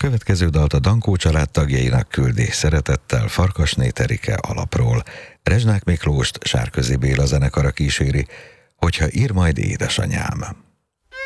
következő dalt a Dankó család tagjainak küldi szeretettel Farkasné Terike alapról. Rezsnák Miklóst Sárközi Béla zenekara kíséri, Hogyha ír majd édesanyám.